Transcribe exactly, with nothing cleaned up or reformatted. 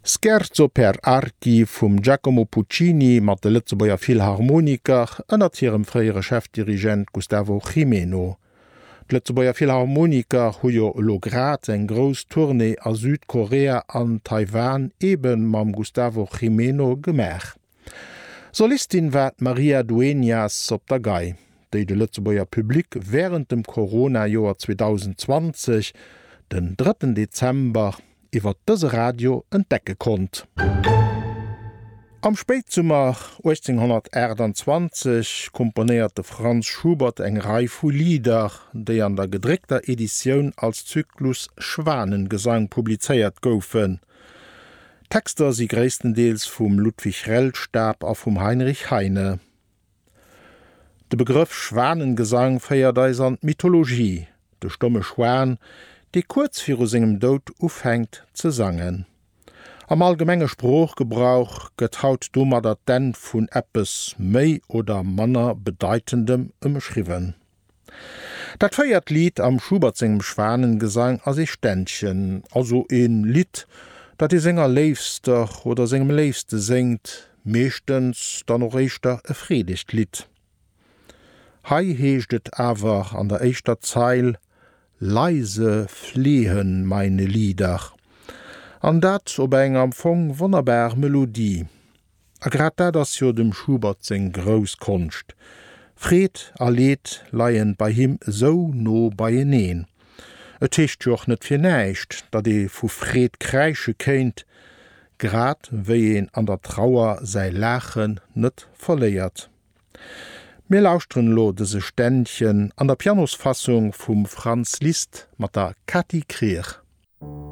Scherzo per Archi vum Giacomo Puccini mat de Lützeburger Philharmoniker ënnert hirem fréiere Chefdirigent Gustavo Jimeno. D'Lützeburger Philharmoniker hu jo lo grad eng gros Tournee a Südkorea an Taiwan eben mam Gustavo Jimeno gemer. Solistin wär Maria Dueñas op der Gei, déi de Lützeburger Publik während dem Corona-Joer zwanzig zwanzig den dritten Dezember iwwer dëse Radio entdecke konnt. Am Spätsummer achtzehnhundertachtundzwanzig komponierte Franz Schubert eng Rei vu Lieder, déi an der gedréckter Editionioun als Zyklus Schwanengesang publizéiert goufen. Texter si gréisstendeels vum Ludwig Rellstab a vum Heinrich Heine. De Begriff Schwanengesang féiert eis an Mythologie, de stomme Schwan, die kurz vir segem Dod ufhängt ze sangen. Am allgemenge Spruchgebrauch gëtt haut dummer dat den vun Eppes méi oder manner bedeitendem ëmschriwen. Dat feiert Lied am Schubertzingem Schwanengesang as ich Ständchen, also een Lied, dat die Sänger leefster oder segem leefste singt, meeschtens dann noch eichter e Fredigt Lied. Hei heeschtet awer an der eichter Zeil, leise fliehen meine Lieder, an dat ob eng am Fong wonnerbar Melodie. A grad dat ass jo dem Schubert seg Groskunst. Fred a Lied leien bei him so no beieneen. Et hicht joch net fir näicht, dat e vu Fred kräiche kéint, grad wéi en an der Trauer sei Lachen net verléiert. Mir lauschtren lo dese Ständchen an der Pianosfassung vum Franz Liszt mat der Kathi Krier.